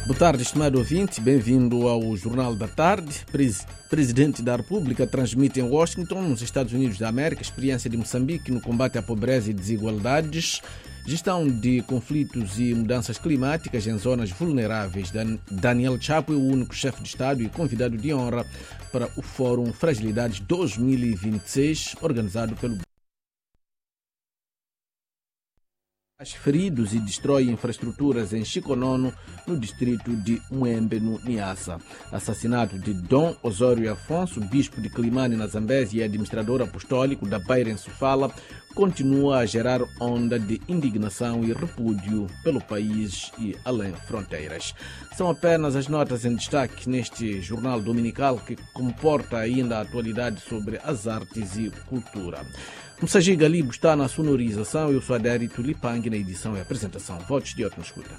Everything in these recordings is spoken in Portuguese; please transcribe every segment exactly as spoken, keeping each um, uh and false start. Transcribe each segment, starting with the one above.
Boa tarde, estimado ouvinte. Bem-vindo ao Jornal da Tarde. Pres- Presidente da República transmite em Washington, nos Estados Unidos da América, a experiência de Moçambique no combate à pobreza e desigualdades, gestão de conflitos e mudanças climáticas em zonas vulneráveis. Dan- Daniel Chapo é o único chefe de Estado e convidado de honra para o Fórum Fragilidades dois mil e vinte e seis, organizado pelo feridos e destrói infraestruturas em Chiconono, no distrito de Muembe, no Niassa. Assassinato de Dom Osório Afonso, bispo de Climane, na Zambésia, e administrador apostólico da Beira em Sofala, continua a gerar onda de indignação e repúdio pelo país e além fronteiras. São apenas as notas em destaque neste jornal dominical que comporta ainda a atualidade sobre as artes e cultura. Msagi Galibo está na sonorização, eu sou Adérito Lipang na edição e apresentação. Votos de ótima escuta.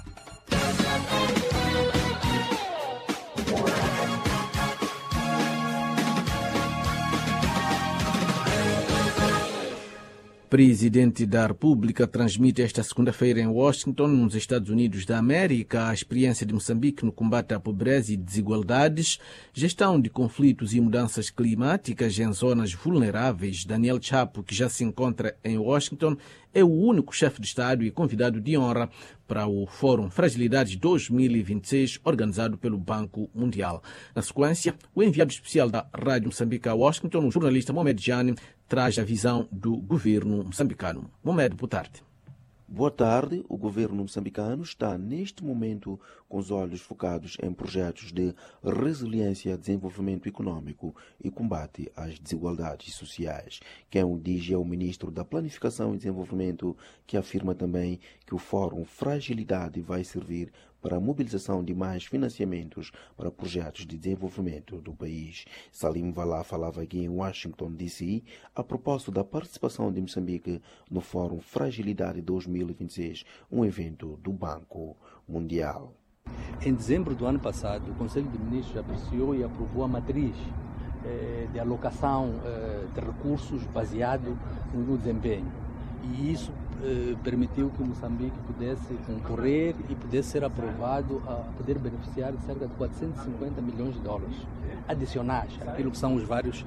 Presidente da República transmite esta segunda-feira em Washington, nos Estados Unidos da América, a experiência de Moçambique no combate à pobreza e desigualdades, gestão de conflitos e mudanças climáticas em zonas vulneráveis. Daniel Chapo, que já se encontra em Washington, é o único chefe de Estado e convidado de honra para o Fórum Fragilidades dois mil e vinte e seis, organizado pelo Banco Mundial. Na sequência, o enviado especial da Rádio Moçambique a Washington, o jornalista Mohamed Jani, traz a visão do governo moçambicano. Mohamed, boa tarde. Boa tarde. O governo moçambicano está, neste momento, com os olhos focados em projetos de resiliência, desenvolvimento econômico e combate às desigualdades sociais. Quem o diz é o ministro da Planificação e Desenvolvimento, que afirma também que o Fórum Fragilidade vai servir para a mobilização de mais financiamentos para projetos de desenvolvimento do país. Salim Valá falava aqui em Washington, D C, a propósito da participação de Moçambique no Fórum Fragilidade dois mil e vinte e seis, um evento do Banco Mundial. Em dezembro do ano passado, o Conselho de Ministros apreciou e aprovou a matriz eh, de alocação eh, de recursos baseado no desempenho. E isso eh, permitiu que Moçambique pudesse concorrer e pudesse ser aprovado a poder beneficiar de cerca de quatrocentos e cinquenta milhões de dólares adicionais, aquilo que são os vários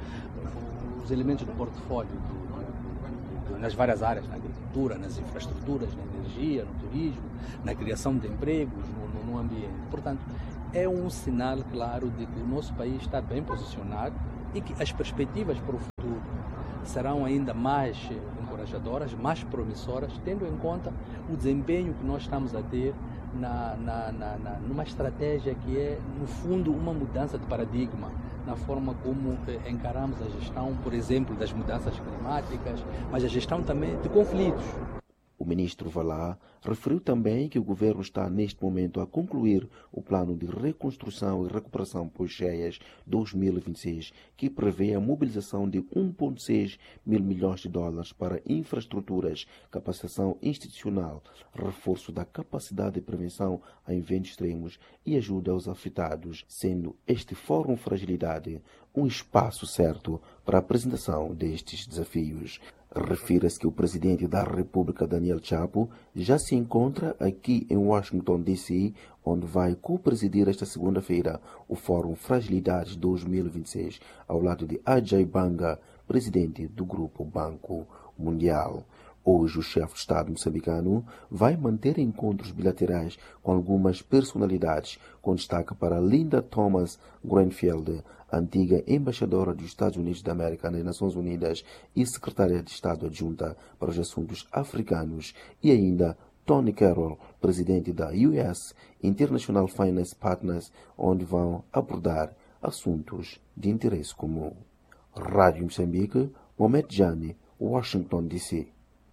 os elementos do portfólio do, do, do, nas várias áreas, na agricultura, nas infraestruturas, na energia, no turismo, na criação de empregos, no, no, no ambiente. Portanto, é um sinal claro de que o nosso país está bem posicionado e que as perspectivas para o futuro serão ainda mais encorajadoras, mais promissoras, tendo em conta o desempenho que nós estamos a ter na, na, na, na, numa estratégia que é, no fundo, uma mudança de paradigma na forma como eh, encaramos a gestão, por exemplo, das mudanças climáticas, mas a gestão também de conflitos. O ministro Valá referiu também que o governo está neste momento a concluir o plano de reconstrução e recuperação pós-cheias dois mil e vinte e seis, que prevê a mobilização de um vírgula seis mil milhões de dólares para infraestruturas, capacitação institucional, reforço da capacidade de prevenção a eventos extremos e ajuda aos afetados, sendo este Fórum Fragilidade um espaço certo para a apresentação destes desafios. Refira-se que o presidente da República, Daniel Chapo, já se encontra aqui em Washington, D C, onde vai co-presidir esta segunda-feira o Fórum Fragilidades dois mil e vinte e seis, ao lado de Ajay Banga, presidente do Grupo Banco Mundial. Hoje, o chefe de Estado moçambicano vai manter encontros bilaterais com algumas personalidades, com destaque para Linda Thomas Greenfield, antiga embaixadora dos Estados Unidos da América nas Nações Unidas e secretária de Estado adjunta para os assuntos africanos, e ainda Tony Carroll, presidente da U S International Finance Partners, onde vão abordar assuntos de interesse comum. Rádio Moçambique, Mohamed Jani, Washington, D C.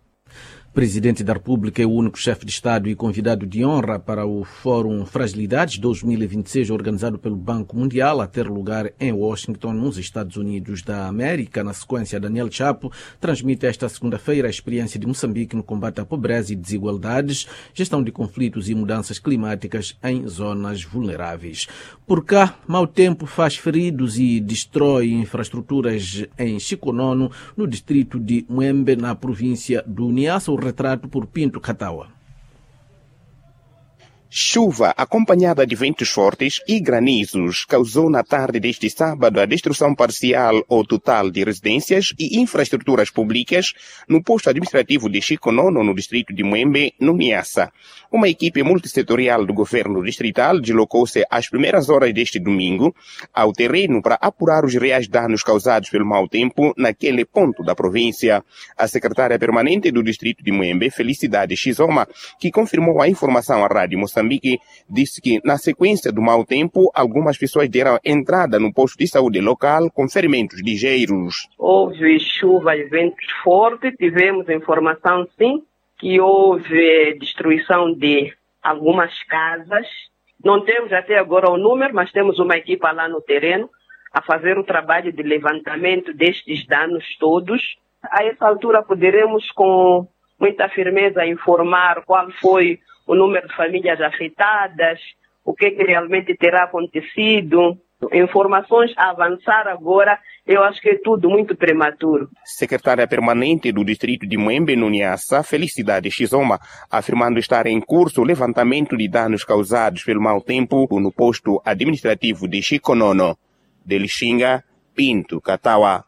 Presidente da República é o único chefe de Estado e convidado de honra para o Fórum Fragilidades dois mil e vinte e seis, organizado pelo Banco Mundial, a ter lugar em Washington, nos Estados Unidos da América. Na sequência, Daniel Chapo transmite esta segunda-feira a experiência de Moçambique no combate à pobreza e desigualdades, gestão de conflitos e mudanças climáticas em zonas vulneráveis. Por cá, mau tempo faz feridos e destrói infraestruturas em Chiconono, no distrito de Muembe, na província do Niassa. O retrato por Pinto Katawa. Chuva acompanhada de ventos fortes e granizos causou na tarde deste sábado a destruição parcial ou total de residências e infraestruturas públicas no posto administrativo de Chico Nono, no distrito de Muembe, no Niassa. Uma equipe multissetorial do governo distrital deslocou-se às primeiras horas deste domingo ao terreno para apurar os reais danos causados pelo mau tempo naquele ponto da província. A secretária permanente do distrito de Muembe, Felicidade Xizoma, que confirmou a informação à Rádio Moçambique, disse que, na sequência do mau tempo, algumas pessoas deram entrada no posto de saúde local com ferimentos ligeiros. Houve chuva e ventos fortes, tivemos informação, sim, que houve destruição de algumas casas. Não temos até agora o número, mas temos uma equipa lá no terreno a fazer o trabalho de levantamento destes danos todos. A essa altura poderemos, com muita firmeza, informar qual foi o número de famílias afetadas, o que, que realmente terá acontecido. Informações a avançar agora, eu acho que é tudo muito prematuro. Secretária permanente do distrito de Muembe, no Niassa, Felicidade Xizoma, afirmando estar em curso o levantamento de danos causados pelo mau tempo no posto administrativo de Chico Nono. De Lixinga, Pinto, Catawa.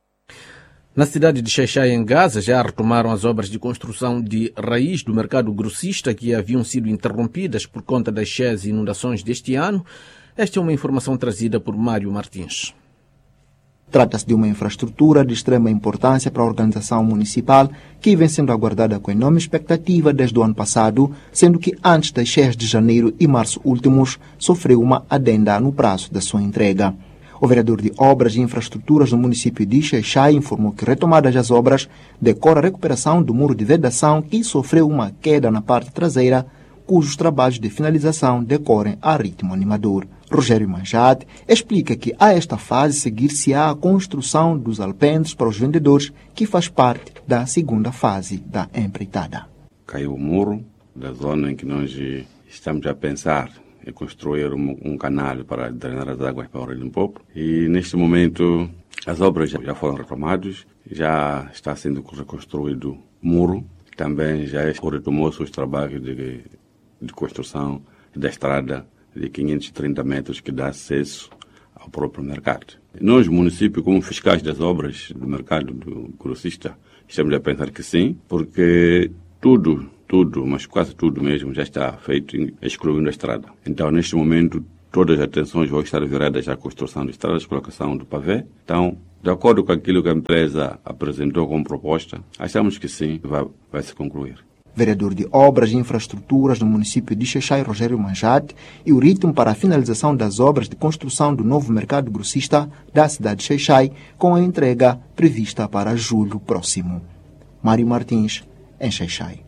Na cidade de Xai-Xai, em Gaza, já retomaram as obras de construção de raiz do mercado grossista que haviam sido interrompidas por conta das cheias e inundações deste ano. Esta é uma informação trazida por Mário Martins. Trata-se de uma infraestrutura de extrema importância para a organização municipal que vem sendo aguardada com enorme expectativa desde o ano passado, sendo que antes das cheias de janeiro e março últimos sofreu uma adenda no prazo da sua entrega. O vereador de Obras e Infraestruturas do município de Xai-Xai informou que, retomadas as obras, decora a recuperação do muro de vedação que sofreu uma queda na parte traseira, cujos trabalhos de finalização decorrem a ritmo animador. Rogério Manjate explica que a esta fase seguir-se-á a construção dos alpendres para os vendedores, que faz parte da segunda fase da empreitada. Caiu o muro da zona em que nós estamos a pensar em construir um, um canal para drenar as águas para o Rio Limpopo. E neste momento as obras já foram retomadas, já está sendo reconstruído o muro, também já retomou-se os trabalhos de, de construção da estrada de quinhentos e trinta metros que dá acesso ao próprio mercado. Nós, município, como fiscais das obras do mercado do grossista, estamos a pensar que sim, porque tudo, tudo, mas quase tudo mesmo, já está feito, excluindo a estrada. Então, neste momento, todas as atenções vão estar viradas à construção de estradas, colocação do pavê. Então, de acordo com aquilo que a empresa apresentou como proposta, achamos que sim, vai, vai se concluir. Vereador de Obras e Infraestruturas do município de Xai-Xai, Rogério Manjate, e o ritmo para a finalização das obras de construção do novo mercado grossista da cidade de Xai-Xai, com a entrega prevista para julho próximo. Mário Martins, em Xai-Xai.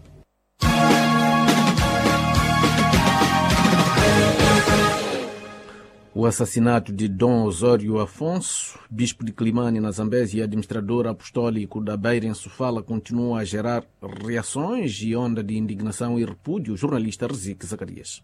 O assassinato de Dom Osório Afonso, bispo de Climane, na Zambésia, e administrador apostólico da Beira, em Sofala, continua a gerar reações e onda de indignação e repúdio. O jornalista Rezique Zacarias.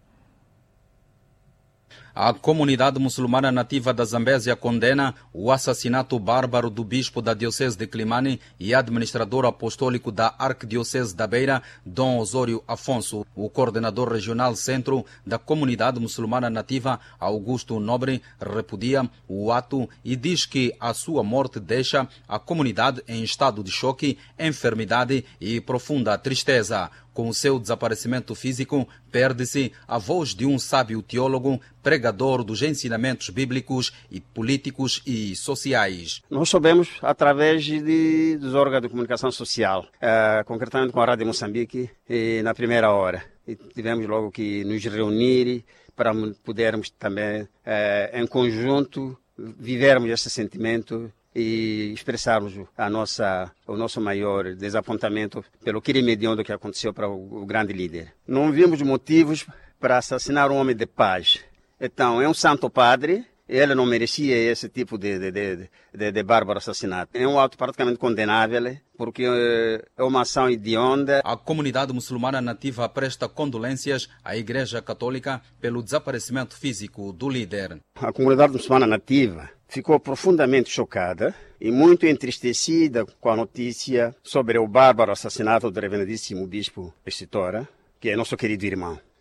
A comunidade muçulmana nativa da Zambésia condena o assassinato bárbaro do bispo da Diocese de Climane e administrador apostólico da Arquidiocese da Beira, Dom Osório Afonso. O coordenador regional centro da comunidade muçulmana nativa, Augusto Nobre, repudia o ato e diz que a sua morte deixa a comunidade em estado de choque, enfermidade e profunda tristeza. Com o seu desaparecimento físico, perde-se a voz de um sábio teólogo, pregador dos ensinamentos bíblicos e políticos e sociais. Nós soubemos através de, dos órgãos de comunicação social, uh, concretamente com a Rádio Moçambique, e na primeira hora. E tivemos logo que nos reunir para podermos também, uh, em conjunto, vivermos esse sentimento e expressarmos a nossa, o nosso maior desapontamento pelo crime hediondo que aconteceu para o, o grande líder. Não vimos motivos para assassinar um homem de paz. Então, é um santo padre, ele não merecia esse tipo de, de, de, de, de bárbaro assassinato. É um ato praticamente condenável, porque é uma ação hedionda. A comunidade muçulmana nativa presta condolências à Igreja Católica pelo desaparecimento físico do líder. A comunidade muçulmana nativa ficou profundamente chocada e muito entristecida com a notícia sobre o bárbaro assassinato do reverendíssimo bispo Estitora, que é nosso querido irmão.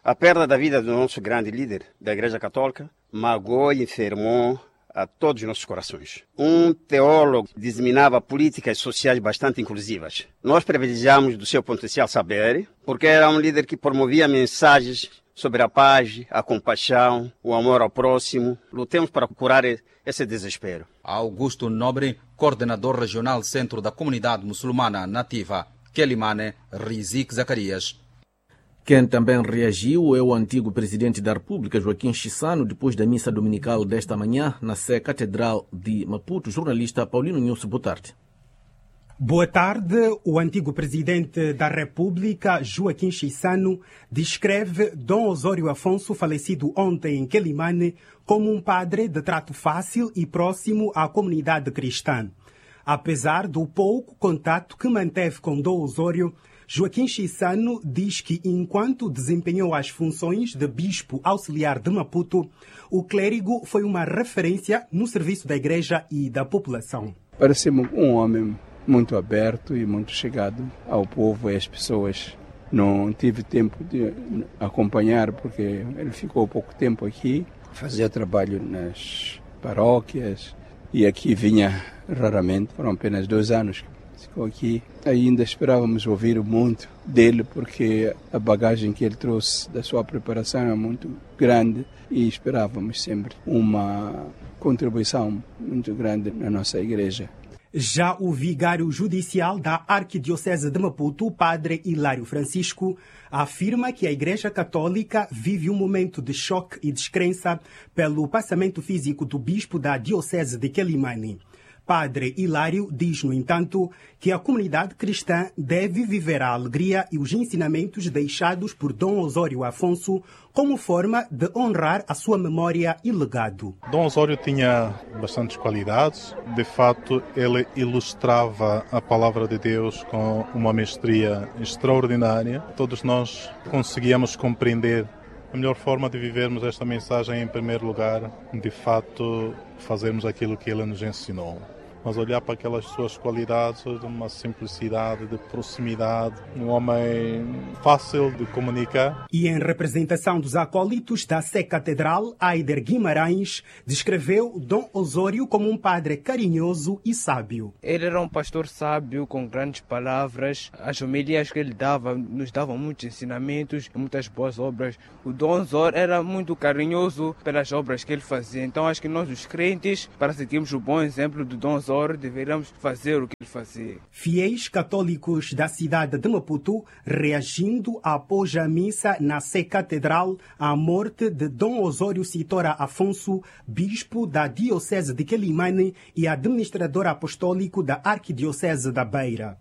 A perda da vida do nosso grande líder da Igreja Católica magoou e enfermou a todos os nossos corações. Um teólogo disseminava políticas sociais bastante inclusivas. Nós privilegiamos do seu potencial saber, porque era um líder que promovia mensagens sobre a paz, a compaixão, o amor ao próximo. Lutemos para curar esse desespero. Augusto Nobre, coordenador regional Centro da Comunidade Muçulmana Nativa, Quelimane, Rizik Zacarias. Quem também reagiu é o antigo presidente da República, Joaquim Chissano, depois da missa dominical desta manhã na Sé Catedral de Maputo. Jornalista Paulino Nilson, boa tarde. Boa tarde. O antigo presidente da República, Joaquim Chissano, descreve Dom Osório Afonso, falecido ontem em Quelimane, como um padre de trato fácil e próximo à comunidade cristã. Apesar do pouco contato que manteve com Dom Osório, Joaquim Chissano diz que, enquanto desempenhou as funções de bispo auxiliar de Maputo, o clérigo foi uma referência no serviço da igreja e da população. Parece-me um homem muito aberto e muito chegado ao povo e às pessoas. Não tive tempo de acompanhar porque ele ficou pouco tempo aqui, fazia trabalho nas paróquias e aqui vinha raramente, foram apenas dois anos que ficou aqui. Ainda esperávamos ouvir muito dele porque a bagagem que ele trouxe da sua preparação é muito grande e esperávamos sempre uma contribuição muito grande na nossa igreja. Já o vigário judicial da Arquidiocese de Maputo, padre Hilário Francisco, afirma que a Igreja Católica vive um momento de choque e descrença pelo passamento físico do bispo da Diocese de Quelimane. Padre Hilário diz, no entanto, que a comunidade cristã deve viver a alegria e os ensinamentos deixados por Dom Osório Afonso como forma de honrar a sua memória e legado. Dom Osório tinha bastantes qualidades. De fato, ele ilustrava a palavra de Deus com uma mestria extraordinária. Todos nós conseguíamos compreender a melhor forma de vivermos esta mensagem, em primeiro lugar, de fato, fazermos aquilo que ele nos ensinou. Mas olhar para aquelas suas qualidades de uma simplicidade, de proximidade, um homem fácil de comunicar. E em representação dos acólitos da Sé Catedral, Aider Guimarães descreveu Dom Osório como um padre carinhoso e sábio. Ele era um pastor sábio, com grandes palavras. As homilias que ele dava nos davam muitos ensinamentos e muitas boas obras. O Dom Osório era muito carinhoso pelas obras que ele fazia. Então acho que nós, os crentes, para seguirmos o bom exemplo do Dom Osório, deveríamos fazer o que ele fazia. Fiéis católicos da cidade de Maputo reagindo após a missa na Sé Catedral à morte de Dom Osório Citora Afonso, bispo da Diocese de Quelimane e administrador apostólico da Arquidiocese da Beira.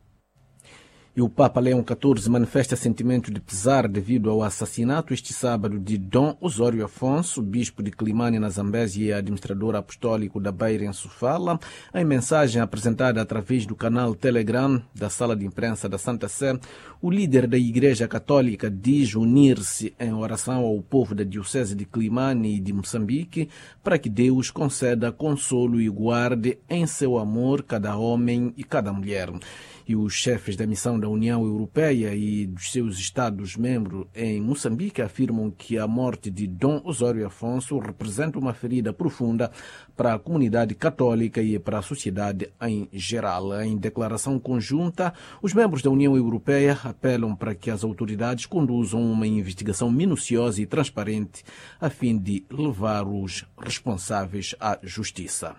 E o Papa Leão quatorze manifesta sentimento de pesar devido ao assassinato este sábado de Dom Osório Afonso, bispo de Quelimane na Zambésia e administrador apostólico da Beira em Sofala. Em mensagem apresentada através do canal Telegram da Sala de Imprensa da Santa Sé, o líder da Igreja Católica diz unir-se em oração ao povo da Diocese de Quelimane e de Moçambique para que Deus conceda consolo e guarde em seu amor cada homem e cada mulher. E os chefes da missão da União Europeia e dos seus Estados-membros em Moçambique afirmam que a morte de Dom Osório Afonso representa uma ferida profunda para a comunidade católica e para a sociedade em geral. Em declaração conjunta, os membros da União Europeia apelam para que as autoridades conduzam uma investigação minuciosa e transparente a fim de levar os responsáveis à justiça.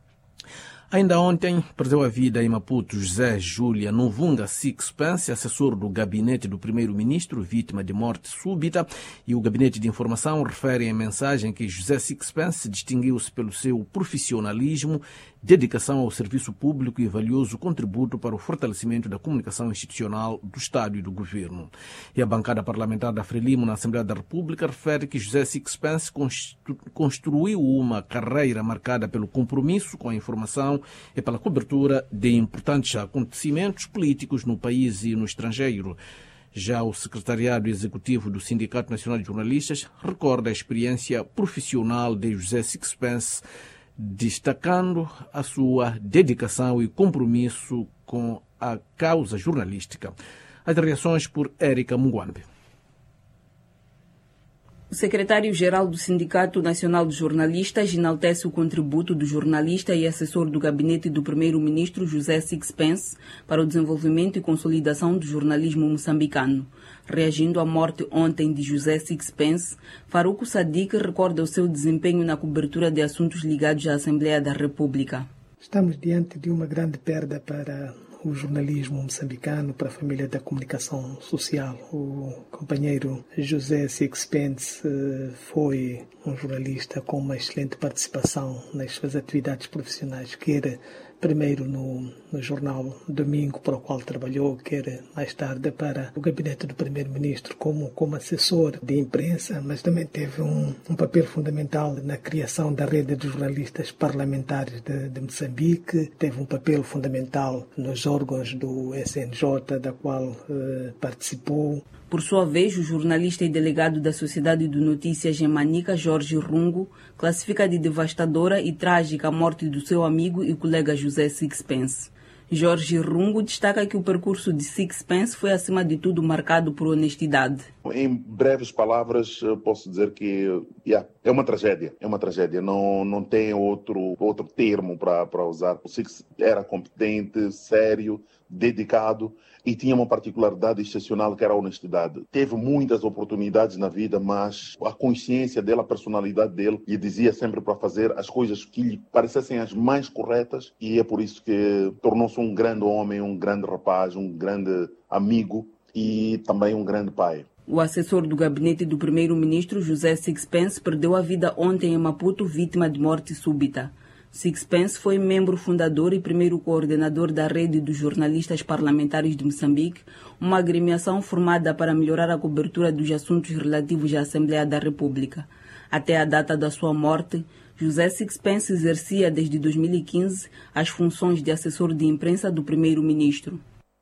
Ainda ontem, perdeu a vida em Maputo José Júlia Nuvunga Sixpence, assessor do gabinete do primeiro-ministro, vítima de morte súbita, e o gabinete de informação refere em mensagem que José Sixpence distinguiu-se pelo seu profissionalismo, dedicação ao serviço público e valioso contributo para o fortalecimento da comunicação institucional do Estado e do Governo. E a bancada parlamentar da Frelimo na Assembleia da República refere que José Sixpence construiu uma carreira marcada pelo compromisso com a informação e pela cobertura de importantes acontecimentos políticos no país e no estrangeiro. Já o secretariado executivo do Sindicato Nacional de Jornalistas recorda a experiência profissional de José Sixpence, destacando a sua dedicação e compromisso com a causa jornalística. As reações por Érica Mungwambe. O secretário-geral do Sindicato Nacional de Jornalistas enaltece o contributo do jornalista e assessor do gabinete do primeiro-ministro José Sixpence para o desenvolvimento e consolidação do jornalismo moçambicano. Reagindo à morte ontem de José Sixpence, Faruco Sadiq recorda o seu desempenho na cobertura de assuntos ligados à Assembleia da República. Estamos diante de uma grande perda para o jornalismo moçambicano, para a família da comunicação social. O companheiro José Sixpence foi um jornalista com uma excelente participação nas suas atividades profissionais, quer primeiro no, no jornal Domingo, para o qual trabalhou, quer mais tarde para o gabinete do primeiro-ministro como, como assessor de imprensa, mas também teve um, um papel fundamental na criação da rede de jornalistas parlamentares de, de Moçambique, teve um papel fundamental nos órgãos do S N J, da qual eh, participou. Por sua vez, o jornalista e delegado da Sociedade de Notícias em Manica, Jorge Rungo, classifica de devastadora e trágica a morte do seu amigo e colega José Sixpence. Jorge Rungo destaca que o percurso de Sixpence foi, acima de tudo, marcado por honestidade. Em breves palavras, posso dizer que yeah, é uma tragédia. É uma tragédia. Não, não tem outro, outro termo para usar. O Six era competente, sério, dedicado e tinha uma particularidade excepcional que era a honestidade. Teve muitas oportunidades na vida, mas a consciência dele, a personalidade dele, lhe dizia sempre para fazer as coisas que lhe parecessem as mais corretas, e é por isso que tornou-se um grande homem, um grande rapaz, um grande amigo e também um grande pai. O assessor do gabinete do primeiro-ministro, José Sixpence, perdeu a vida ontem em Maputo, vítima de morte súbita. Sixpence foi membro fundador e primeiro coordenador da Rede dos Jornalistas Parlamentares de Moçambique, uma agremiação formada para melhorar a cobertura dos assuntos relativos à Assembleia da República. Até a data da sua morte, José Sixpence exercia desde dois mil e quinze as funções de assessor de imprensa do primeiro-ministro.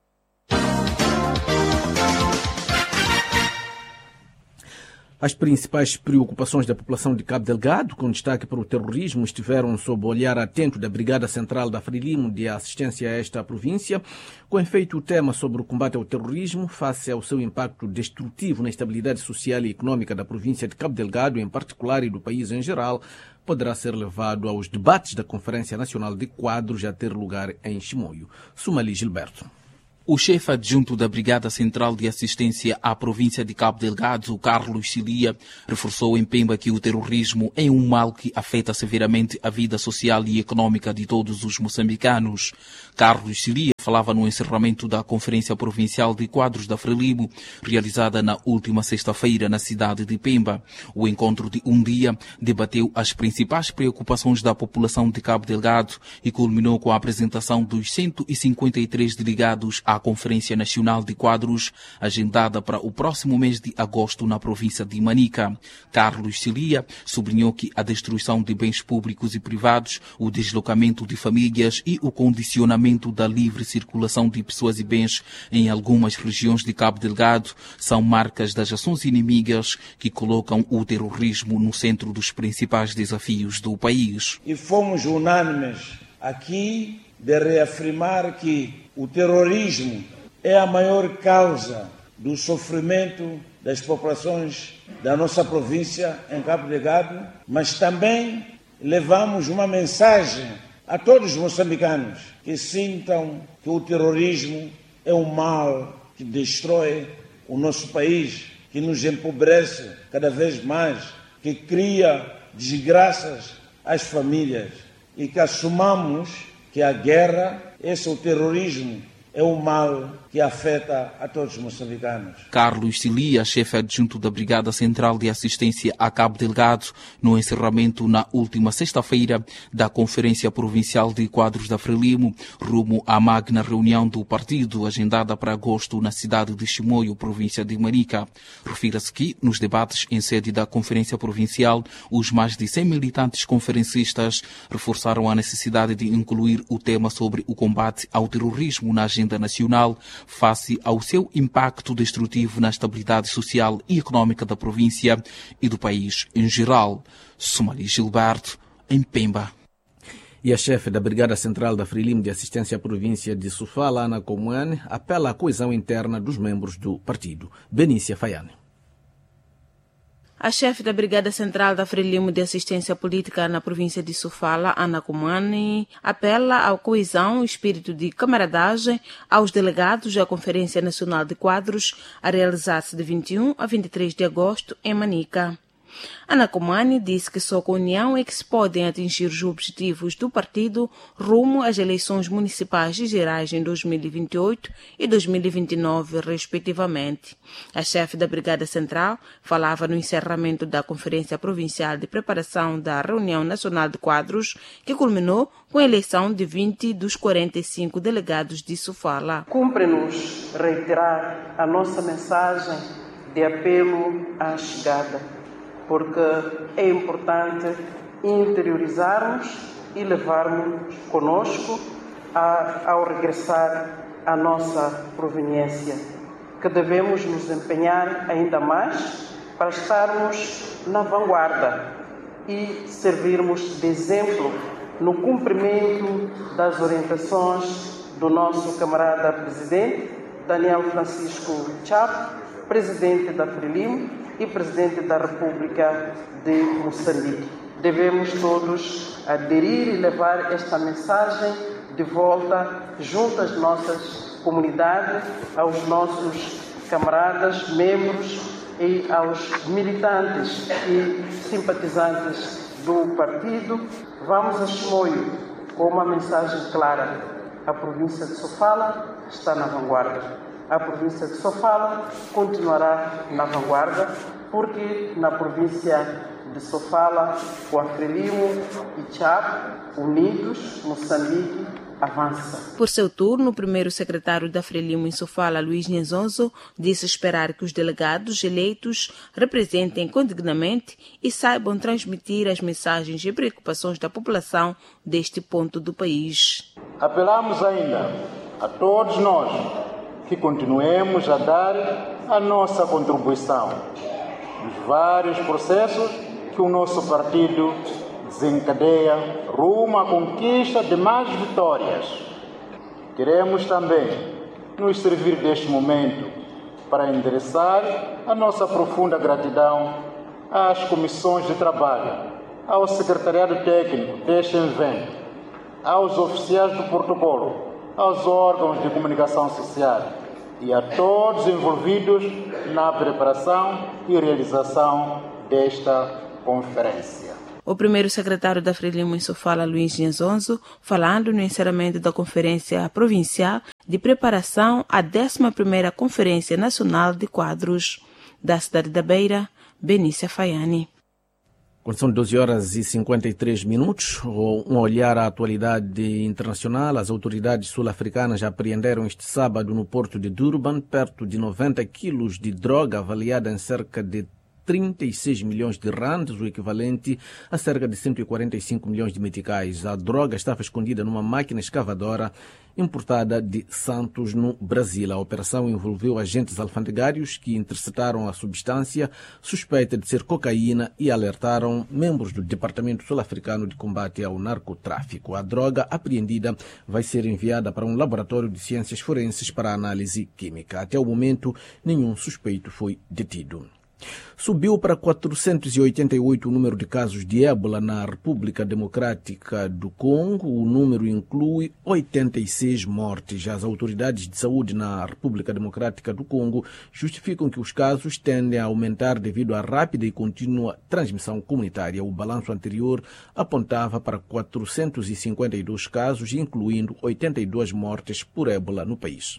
As principais preocupações da população de Cabo Delgado, com destaque para o terrorismo, estiveram sob o olhar atento da Brigada Central da Frelimo de assistência a esta província. Com efeito, o tema sobre o combate ao terrorismo, face ao seu impacto destrutivo na estabilidade social e econômica da província de Cabo Delgado, em particular, e do país em geral, poderá ser levado aos debates da Conferência Nacional de Quadros a ter lugar em Chimoio. Sumali Gilberto. O chefe adjunto da Brigada Central de Assistência à província de Cabo Delgado, Carlos Cilia, reforçou em Pemba que o terrorismo é um mal que afeta severamente a vida social e econômica de todos os moçambicanos. Carlos Cilia falava no encerramento da Conferência Provincial de Quadros da Frelimo, realizada na última sexta-feira na cidade de Pemba. O encontro de um dia debateu as principais preocupações da população de Cabo Delgado e culminou com a apresentação dos cento e cinquenta e três delegados à Conferência Nacional de Quadros, agendada para o próximo mês de agosto na província de Manica. Carlos Cilia sublinhou que a destruição de bens públicos e privados, o deslocamento de famílias e o condicionamento da livre circulação de pessoas e bens em algumas regiões de Cabo Delgado são marcas das ações inimigas que colocam o terrorismo no centro dos principais desafios do país. E fomos unânimes aqui de reafirmar que o terrorismo é a maior causa do sofrimento das populações da nossa província em Cabo Delgado, mas também levamos uma mensagem a todos os moçambicanos que sintam que o terrorismo é um mal que destrói o nosso país, que nos empobrece cada vez mais, que cria desgraças às famílias, e que assumamos que a guerra, esse é o terrorismo, é um mal que afeta a todos os moçambicanos. Carlos Cilia, chefe adjunto da Brigada Central de Assistência a Cabo Delgado, no encerramento na última sexta-feira da Conferência Provincial de Quadros da Frelimo, rumo à magna reunião do partido, agendada para agosto na cidade de Chimoio, província de Manica. Refira-se que, nos debates em sede da Conferência Provincial, os mais de cem militantes conferencistas reforçaram a necessidade de incluir o tema sobre o combate ao terrorismo na agenda nacional, face ao seu impacto destrutivo na estabilidade social e econômica da província e do país em geral. Sumali Gilberto, em Pemba. E a chefe da Brigada Central da Frelimo de Assistência à Província de Sofala, Ana Comuane, apela à coesão interna dos membros do partido. Benícia Faiane. A chefe da Brigada Central da Frelimo de Assistência Política na província de Sofala, Ana Comani, apela à coesão e espírito de camaradagem aos delegados da Conferência Nacional de Quadros a realizar-se de vinte e um a vinte e três de agosto em Manica. Ana Comani disse que só com a união é que se podem atingir os objetivos do partido rumo às eleições municipais e gerais em dois mil e vinte e oito e dois mil e vinte e nove, respectivamente. A chefe da Brigada Central falava no encerramento da Conferência Provincial de Preparação da Reunião Nacional de Quadros, que culminou com a eleição de vinte dos quarenta e cinco delegados de Sofala. Cumpre-nos reiterar a nossa mensagem de apelo à chegada, porque é importante interiorizarmos e levarmos conosco a, ao regressar à nossa proveniência, que devemos nos empenhar ainda mais para estarmos na vanguarda e servirmos de exemplo no cumprimento das orientações do nosso camarada presidente, Daniel Francisco Chapo, presidente da Frelimo e presidente da República de Moçambique. Devemos todos aderir e levar esta mensagem de volta junto às nossas comunidades, aos nossos camaradas, membros e aos militantes e simpatizantes do partido. Vamos a Chimoio com uma mensagem clara. A província de Sofala está na vanguarda. A província de Sofala continuará na vanguarda, porque na província de Sofala, com a Frelimo e Chapo, unidos, Moçambique avança. Por seu turno, o primeiro secretário da Frelimo em Sofala, Luiz Nhenzonzo, disse esperar que os delegados eleitos representem condignamente e saibam transmitir as mensagens e preocupações da população deste ponto do país. Apelamos ainda a todos nós que continuemos a dar a nossa contribuição nos vários processos que o nosso partido desencadeia rumo à conquista de mais vitórias. Queremos também nos servir deste momento para endereçar a nossa profunda gratidão às comissões de trabalho, ao secretariado técnico deste evento, aos oficiais do protocolo, aos órgãos de comunicação social e a todos envolvidos na preparação e realização desta conferência. O primeiro secretário da Frelimo em Sofala, Luiz Nhenzonzo, falando no encerramento da Conferência Provincial de Preparação à décima primeira Conferência Nacional de Quadros. Da cidade da Beira, Benícia Faiani. Quando são doze horas e cinquenta e três minutos, um olhar à atualidade internacional, as autoridades sul-africanas apreenderam este sábado no porto de Durban perto de noventa quilos de droga avaliada em cerca de trinta e seis milhões de randes, o equivalente a cerca de cento e quarenta e cinco milhões de meticais. A droga estava escondida numa máquina escavadora importada de Santos, no Brasil. A operação envolveu agentes alfandegários que interceptaram a substância suspeita de ser cocaína e alertaram membros do Departamento Sul-Africano de Combate ao Narcotráfico. A droga apreendida vai ser enviada para um laboratório de ciências forenses para análise química. Até o momento, nenhum suspeito foi detido. Subiu para quatrocentos e oitenta e oito o número de casos de ébola na República Democrática do Congo. O número inclui oitenta e seis mortes. As autoridades de saúde na República Democrática do Congo justificam que os casos tendem a aumentar devido à rápida e contínua transmissão comunitária. O balanço anterior apontava para quatrocentos e cinquenta e dois casos, incluindo oitenta e duas mortes por ébola no país.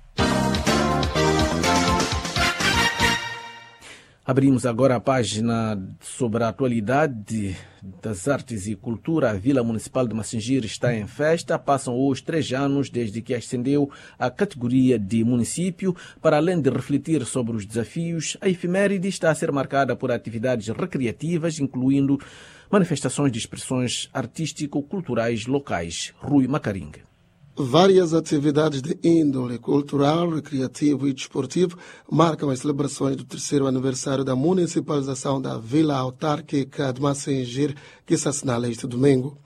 Abrimos agora a página sobre a atualidade das artes e cultura. A Vila Municipal de Massingir está em festa. Passam hoje três anos desde que ascendeu à categoria de município. Para além de refletir sobre os desafios, a efeméride está a ser marcada por atividades recreativas, incluindo manifestações de expressões artístico-culturais locais. Rui Macaringa. Várias atividades de índole cultural, recreativo e desportivo marcam as celebrações do terceiro aniversário da municipalização da Vila Autárquica de Massingir, que se assinala este domingo.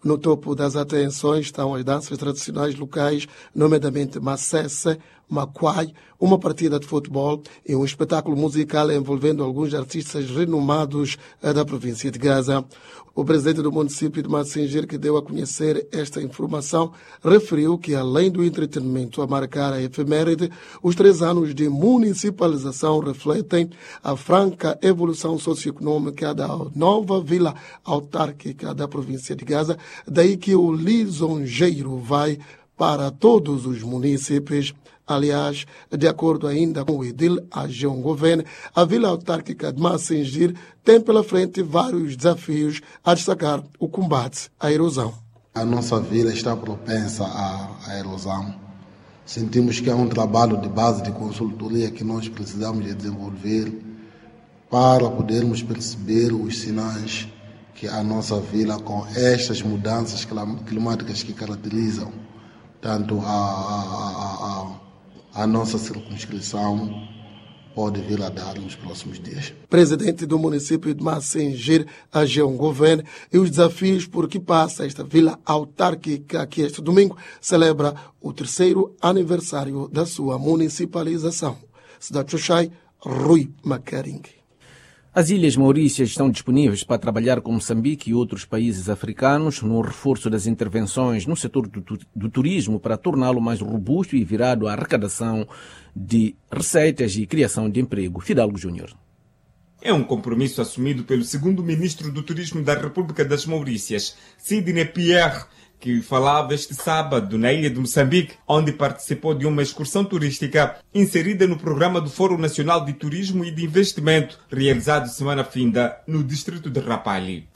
No topo das atenções estão as danças tradicionais locais, nomeadamente Macesse, Maquai, uma partida de futebol e um espetáculo musical envolvendo alguns artistas renomados da província de Gaza. O presidente do município de Massinjir, que deu a conhecer esta informação, referiu que, além do entretenimento a marcar a efeméride, os três anos de municipalização refletem a franca evolução socioeconômica da nova vila autárquica da província de Gaza, daí que o lisonjeiro vai para todos os municípios. Aliás, de acordo ainda com o edil Agion Goven, a vila autárquica de Massinjir tem pela frente vários desafios, a destacar o combate à erosão. A nossa vila está propensa à, à erosão. Sentimos que é um trabalho de base de consultoria que nós precisamos de desenvolver para podermos perceber os sinais que a nossa vila, com estas mudanças climáticas que caracterizam tanto a, a, a a nossa circunscrição, pode vir a dar nos próximos dias. Presidente do município de Massinjir, Agion Goven, e os desafios por que passa esta vila autárquica que este domingo celebra o terceiro aniversário da sua municipalização. Cidade Xuxai, Rui Macaring. As Ilhas Maurícias estão disponíveis para trabalhar com Moçambique e outros países africanos no reforço das intervenções no setor do, do turismo para torná-lo mais robusto e virado à arrecadação de receitas e criação de emprego. Fidalgo Júnior. É um compromisso assumido pelo segundo ministro do Turismo da República das Maurícias, Sidney Pierre, que falava este sábado na ilha de Moçambique, onde participou de uma excursão turística inserida no programa do Fórum Nacional de Turismo e de Investimento, realizado semana finda no distrito de Rapalli.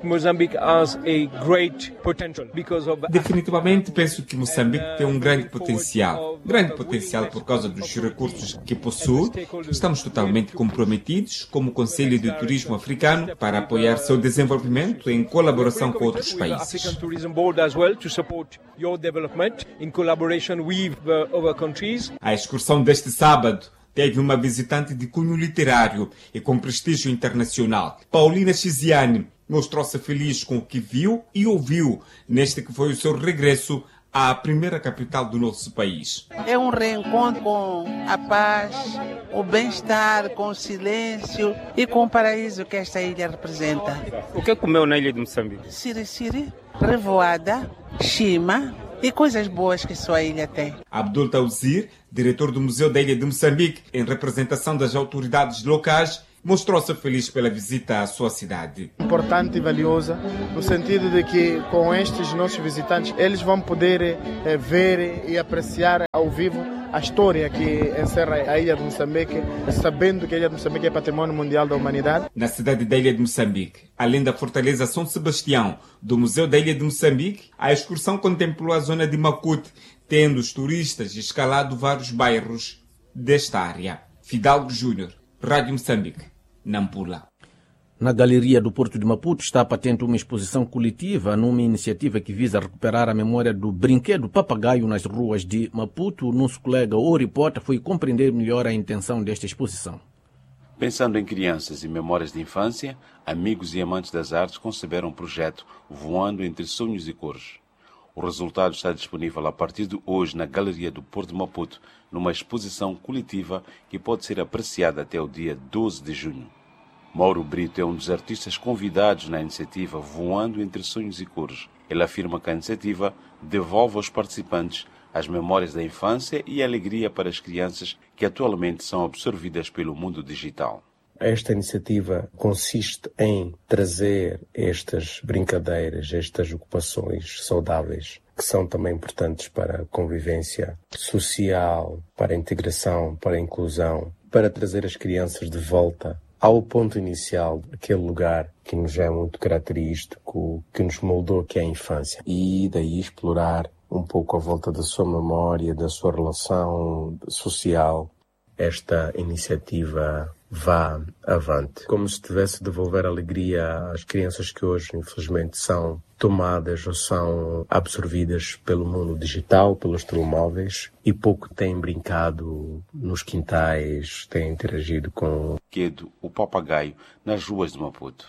Definitivamente penso que Moçambique tem um grande potencial. Grande potencial por causa dos recursos que possui. Estamos totalmente comprometidos, como Conselho de Turismo Africano, para apoiar seu desenvolvimento em colaboração com outros países. To support your development in collaboration with the other countries. A excursão deste sábado teve uma visitante de cunho literário e com prestígio internacional. Paulina Chiziane mostrou-se feliz com o que viu e ouviu neste que foi o seu regresso à primeira capital do nosso país. É um reencontro com a paz, o bem-estar, com o silêncio e com o paraíso que esta ilha representa. O que comeu na ilha de Moçambique? Siri-siri, revoada, chima e coisas boas que só a ilha tem. Abdul Tauzir, diretor do Museu da Ilha de Moçambique, em representação das autoridades locais, mostrou-se feliz pela visita à sua cidade. Importante e valiosa, no sentido de que com estes nossos visitantes, eles vão poder eh, ver e apreciar ao vivo a história que encerra a ilha de Moçambique, sabendo que a ilha de Moçambique é patrimônio mundial da humanidade. Na cidade da ilha de Moçambique, além da Fortaleza São Sebastião do Museu da Ilha de Moçambique, a excursão contemplou a zona de Maputo, tendo os turistas escalado vários bairros desta área. Fidalgo Júnior, Rádio Moçambique, Nampula. Na Galeria do Porto de Maputo está patente uma exposição coletiva numa iniciativa que visa recuperar a memória do brinquedo papagaio nas ruas de Maputo. O nosso colega Oripota foi compreender melhor a intenção desta exposição. Pensando em crianças e memórias de infância, amigos e amantes das artes conceberam um projeto Voando entre Sonhos e Cores. O resultado está disponível a partir de hoje na Galeria do Porto de Maputo, numa exposição coletiva que pode ser apreciada até o dia doze de junho. Mauro Brito é um dos artistas convidados na iniciativa Voando entre Sonhos e Cores. Ele afirma que a iniciativa devolve aos participantes as memórias da infância e a alegria para as crianças que atualmente são absorvidas pelo mundo digital. Esta iniciativa consiste em trazer estas brincadeiras, estas ocupações saudáveis, que são também importantes para a convivência social, para a integração, para a inclusão, para trazer as crianças de volta ao ponto inicial, aquele lugar que nos é muito característico, que nos moldou, que é a infância. E daí explorar um pouco a volta da sua memória, da sua relação social. Esta iniciativa vá avante. Como se estivesse a devolver alegria às crianças que hoje, infelizmente, são tomadas ou são absorvidas pelo mundo digital, pelos telemóveis, e pouco têm brincado nos quintais, têm interagido com... O papagaio nas ruas de Maputo.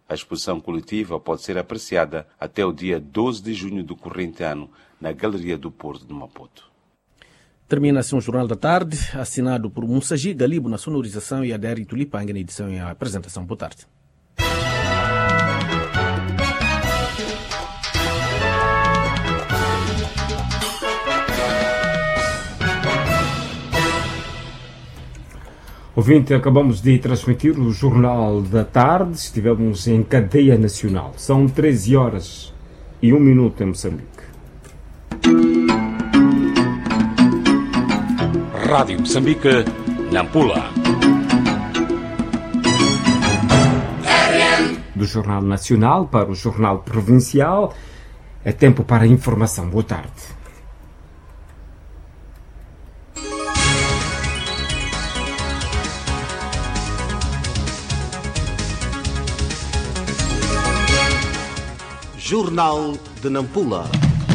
A exposição coletiva pode ser apreciada até o dia doze de junho do corrente ano na Galeria do Porto de Maputo. Termina-se um Jornal da Tarde, assinado por Mussaji Galibo na sonorização e Adério Tulipanga na edição e a apresentação. Boa tarde. Ouvinte, acabamos de transmitir o Jornal da Tarde, estivemos em cadeia nacional. São treze horas e um minuto em Moçambique. Rádio Moçambique, Nampula. Do Jornal Nacional para o Jornal Provincial, é tempo para a informação. Boa tarde. Jornal de Nampula.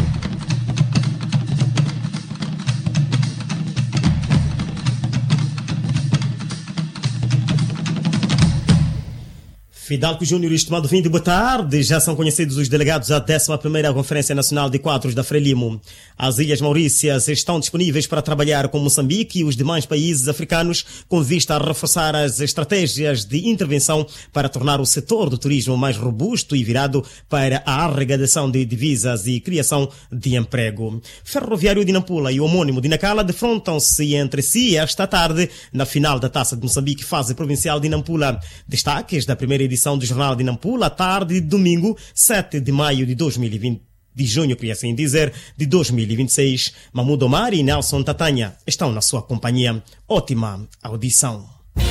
Fidalgo Júnior, estimado vinte, boa tarde. Já são conhecidos os delegados à décima primeira Conferência Nacional de Quadros da Frelimo. As Ilhas Maurícias estão disponíveis para trabalhar com Moçambique e os demais países africanos com vista a reforçar as estratégias de intervenção para tornar o setor do turismo mais robusto e virado para a arrecadação de divisas e criação de emprego. Ferroviário de Nampula e o homônimo de Nacala defrontam-se entre si esta tarde na final da Taça de Moçambique, fase provincial de Nampula. Destaques da primeira edição edição do Jornal de Nampula, tarde de domingo, sete de maio de dois mil e vinte, de junho, queria assim dizer, de dois mil e vinte e seis. Mahmoud Omar e Nelson Tatanha estão na sua companhia. Ótima audição.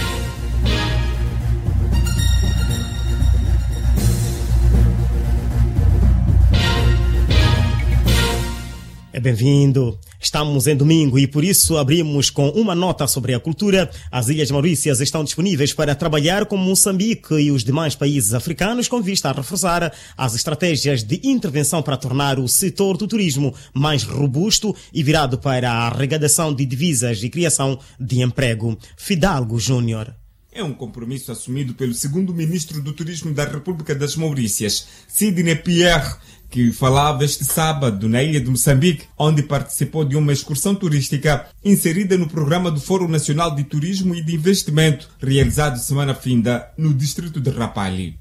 É bem-vindo. Estamos em domingo e por isso abrimos com uma nota sobre a cultura. As Ilhas Maurícias estão disponíveis para trabalhar com Moçambique e os demais países africanos com vista a reforçar as estratégias de intervenção para tornar o setor do turismo mais robusto e virado para a arrecadação de divisas e criação de emprego. Fidalgo Júnior. É um compromisso assumido pelo segundo ministro do Turismo da República das Maurícias, Sidney Pierre, que falava este sábado na ilha de Moçambique, onde participou de uma excursão turística inserida no programa do Fórum Nacional de Turismo e de Investimento, realizado semana finda no distrito de Rapalli.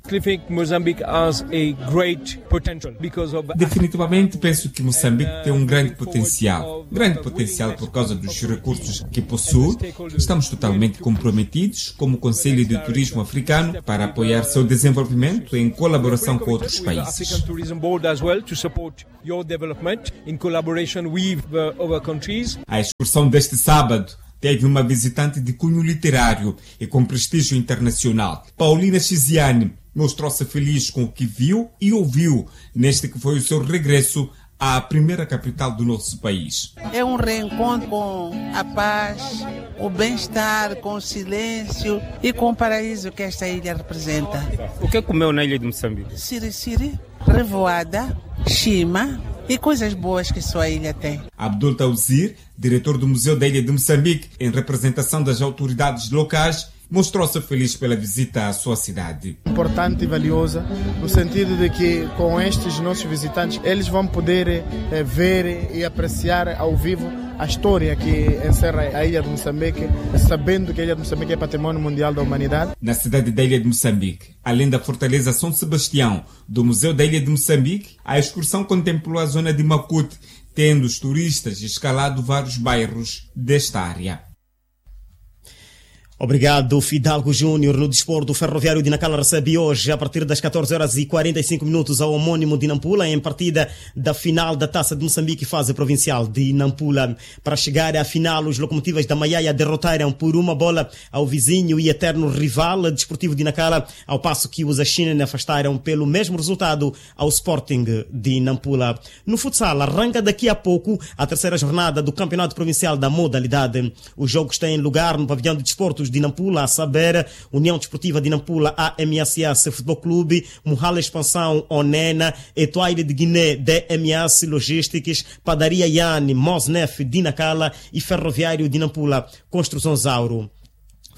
Definitivamente penso que Moçambique tem um grande potencial. Grande potencial por causa dos recursos que possui. Estamos totalmente comprometidos, como Conselho de Turismo Africano, para apoiar seu desenvolvimento em colaboração com outros países. To support your development in collaboration with the other countries. A excursão deste sábado teve uma visitante de cunho literário e com prestígio internacional. Paulina Chiziane mostrou-se feliz com o que viu e ouviu neste que foi o seu regresso à primeira capital do nosso país. É um reencontro com a paz, o bem-estar, com o silêncio e com o paraíso que esta ilha representa. O que comeu na ilha de Moçambique? Siri-siri, revoada, chima e coisas boas que só a ilha tem. Abdul Tauzir, diretor do Museu da Ilha de Moçambique, em representação das autoridades locais, mostrou-se feliz pela visita à sua cidade. Importante e valiosa, no sentido de que com estes nossos visitantes, eles vão poder eh, ver e apreciar ao vivo a história que encerra a ilha de Moçambique, sabendo que a ilha de Moçambique é patrimônio mundial da humanidade. Na cidade da ilha de Moçambique, além da Fortaleza São Sebastião do Museu da Ilha de Moçambique, a excursão contemplou a zona de Maputo, tendo os turistas escalado vários bairros desta área. Obrigado, Fidalgo Júnior. No desporto, o Ferroviário de Nacala recebe hoje, a partir das catorze horas e quarenta e cinco minutos, ao homônimo de Nampula, em partida da final da Taça de Moçambique, fase provincial de Nampula. Para chegar à final, os locomotivas da Maiaia derrotaram por uma bola ao vizinho e eterno rival Desportivo de Nacala, ao passo que os Axinen afastaram pelo mesmo resultado ao Sporting de Nampula. No futsal, arranca daqui a pouco a terceira jornada do Campeonato Provincial da modalidade. Os jogos têm lugar no pavilhão de desportos de Nampula, a saber, União Desportiva de Nampula, A M S S Futebol Clube, Muhala Expansão, Onena, Etoile de Guiné, D M S Logísticas, Padaria Yane, Mosnef de Nacala e Ferroviário de Nampula, Construção Zauro.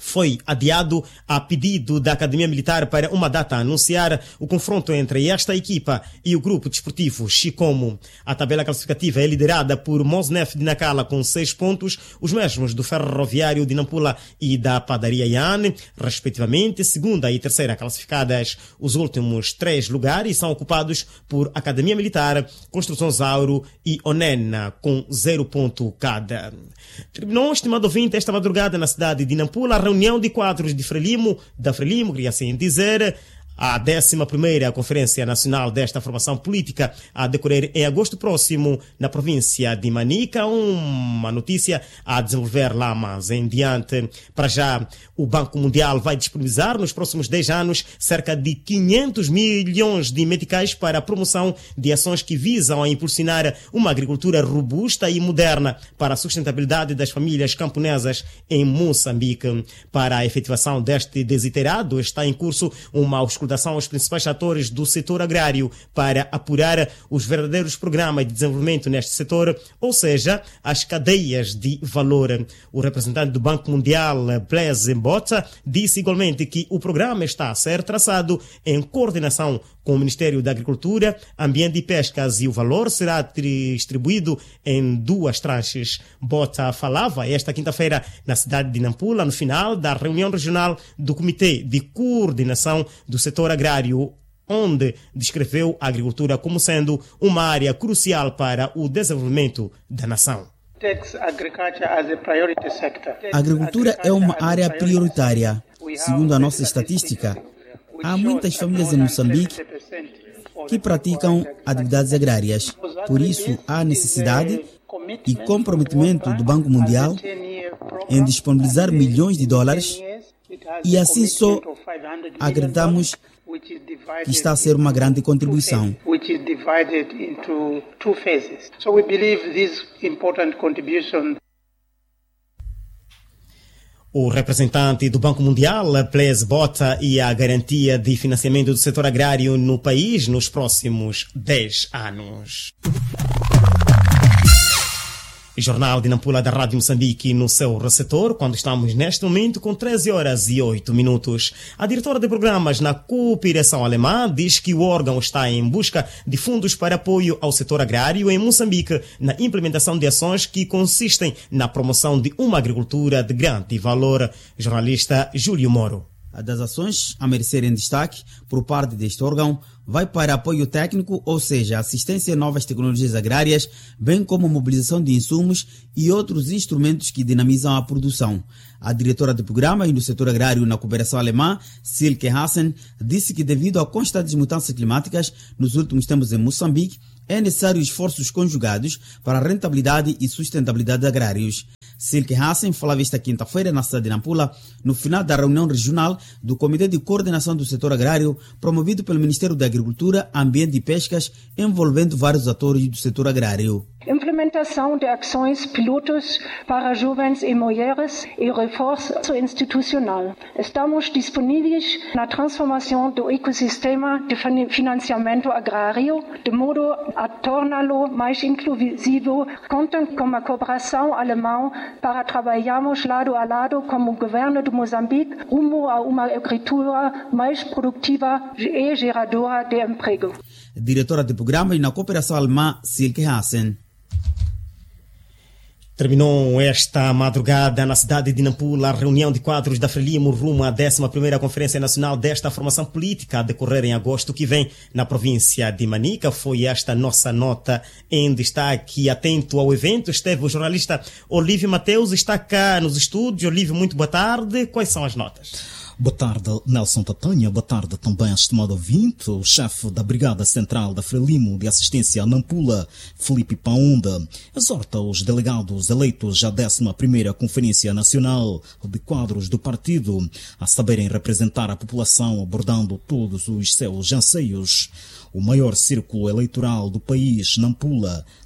foi adiado a pedido da Academia Militar para uma data a anunciar o confronto entre esta equipa e o grupo desportivo Chikomo. A tabela classificativa é liderada por Mosnef de Nacala com seis pontos, os mesmos do Ferroviário de Nampula e da Padaria Yane, respectivamente, segunda e terceira classificadas. Os últimos três lugares são ocupados por Academia Militar, Construção Zauro e Onena, com zero ponto cada. Terminou, estimado ouvinte, esta madrugada na cidade de Nampula a reunião de quadros de Frelimo, da Frelimo, queria assim dizer, a décima primeira Conferência Nacional desta formação política a decorrer em agosto próximo na província de Manica. Uma notícia a desenvolver lá mais em diante. Para já, o Banco Mundial vai disponibilizar nos próximos dez anos cerca de quinhentos milhões de meticais para a promoção de ações que visam a impulsionar uma agricultura robusta e moderna para a sustentabilidade das famílias camponesas em Moçambique. Para a efetivação deste desiderato está em curso uma auscultação aos principais atores do setor agrário para apurar os verdadeiros programas de desenvolvimento neste setor, ou seja, as cadeias de valor. O representante do Banco Mundial, Blaise Mbota, disse igualmente que o programa está a ser traçado em coordenação com o Ministério da Agricultura, Ambiente e Pescas e o valor será distribuído em duas tranches. Mbota falava esta quinta-feira na cidade de Nampula, no final da reunião regional do Comitê de Coordenação do Setor Agrário, onde descreveu a agricultura como sendo uma área crucial para o desenvolvimento da nação. A agricultura é uma área prioritária. Segundo a nossa estatística, há muitas famílias em Moçambique que praticam atividades agrárias. Por isso, há necessidade e comprometimento do Banco Mundial em disponibilizar milhões de dólares e assim só acreditamos que está a ser uma grande contribuição. O representante do Banco Mundial, Blaise Mbota, e a garantia de financiamento do setor agrário no país nos próximos dez anos. Jornal de Nampula da Rádio Moçambique no seu receptor, quando estamos neste momento com treze horas e oito minutos. A diretora de programas na cooperação alemã diz que o órgão está em busca de fundos para apoio ao setor agrário em Moçambique na implementação de ações que consistem na promoção de uma agricultura de grande valor. Jornalista Júlio Moro. A das ações a merecerem destaque por parte deste órgão vai para apoio técnico, ou seja, assistência a novas tecnologias agrárias, bem como mobilização de insumos e outros instrumentos que dinamizam a produção. A diretora de programa e do setor agrário na cooperação alemã, Silke Hassen, disse que devido a constantes mudanças climáticas nos últimos tempos em Moçambique, é necessário esforços conjugados para a rentabilidade e sustentabilidade agrários. Silke Hassen falava esta quinta-feira na cidade de Nampula, no final da reunião regional do Comitê de Coordenação do Setor Agrário, promovido pelo Ministério da Agricultura, Ambiente e Pescas, envolvendo vários atores do setor agrário. Implementação de ações pilotos para jovens e mulheres e reforço institucional. Estamos disponíveis na transformação do ecossistema de financiamento agrário, de modo a torná-lo mais inclusivo. Contam com a cooperação alemã para trabalharmos lado a lado com o governo de Moçambique rumo a uma agricultura mais produtiva e geradora de emprego. Diretora de programa e na cooperação alemã, Silke Hassen. Terminou esta madrugada na cidade de Nampula a reunião de quadros da Frelimo rumo à décima primeira Conferência Nacional desta formação política a decorrer em agosto que vem na província de Manica. Foi esta nossa nota em destaque. Atento ao evento esteve o jornalista Olívio Mateus, está cá nos estúdios. Olívio, muito boa tarde. Quais são as notas? Boa tarde, Nelson Tatanha. Boa tarde também, estimado ouvinte. O chefe da Brigada Central da Frelimo de Assistência a Nampula, Felipe Paunda, exorta os delegados eleitos à décima primeira Conferência Nacional de Quadros do Partido a saberem representar a população abordando todos os seus anseios. O maior círculo eleitoral do país, Nampula,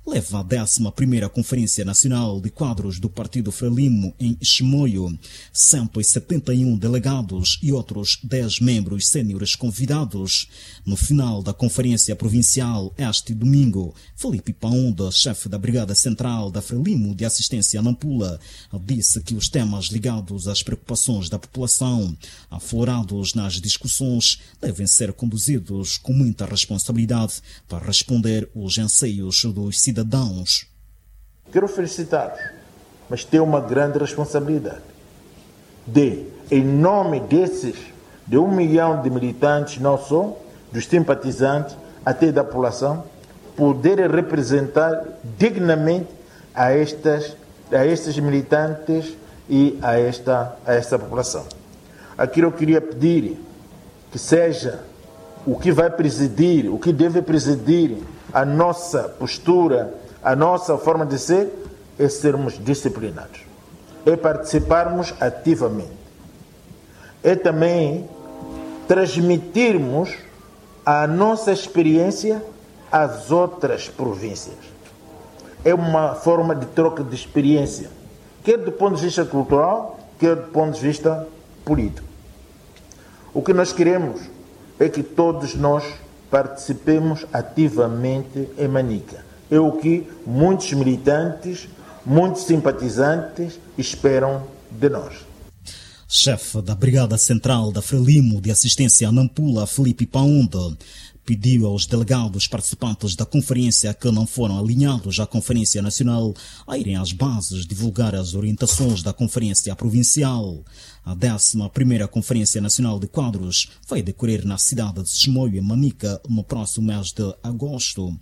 leva a décima primeira Conferência Nacional de Quadros do Partido Frelimo em Chimoio. cento e setenta e um delegados e outros dez membros sêniores convidados. No final da Conferência Provincial este domingo, Felipe Paunda, chefe da Brigada Central da Frelimo de Assistência a Nampula, disse que os temas ligados às preocupações da população, aflorados nas discussões, devem ser conduzidos com muita responsabilidade para responder aos anseios dos cidadãos. Quero felicitar-vos, mas tenho uma grande responsabilidade de, em nome desses, de um milhão de militantes, não só, dos simpatizantes, até da população, poder representar dignamente a, estas, a estes militantes e a esta, a esta população. Aquilo eu queria pedir que seja o que vai presidir, o que deve presidir a nossa postura, a nossa forma de ser, é sermos disciplinados, é participarmos ativamente, é também transmitirmos a nossa experiência às outras províncias. É uma forma de troca de experiência, quer do ponto de vista cultural, quer do ponto de vista político. O que nós queremos é que todos nós participemos ativamente em Manica. É o que muitos militantes, muitos simpatizantes esperam de nós. Chefe da Brigada Central da Frelimo de Assistência a Nampula, Felipe Paunda, pediu aos delegados participantes da conferência que não foram alinhados à Conferência Nacional a irem às bases divulgar as orientações da Conferência Provincial. A décima primeira Conferência Nacional de Quadros vai decorrer na cidade de Chimoio, em Manica, no próximo mês de agosto.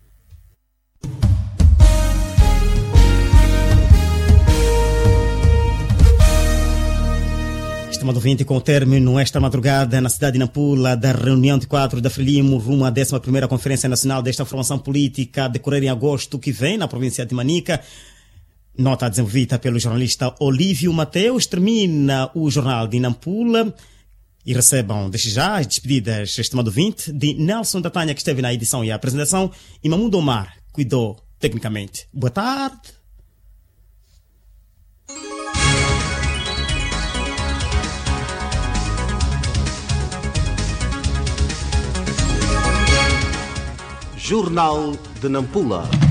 Estimado ouvinte, com o término esta madrugada na cidade de Nampula da reunião de quadros da Frelimo rumo à décima primeira Conferência Nacional desta formação política a decorrer em agosto que vem na província de Manica. Nota desenvolvida pelo jornalista Olívio Mateus. Termina o jornal de Nampula e recebam desde já as despedidas, estimado ouvinte, de Nelson da Tanha, que esteve na edição e a apresentação, e Mamudo Omar cuidou tecnicamente. Boa tarde. Jornal de Nampula.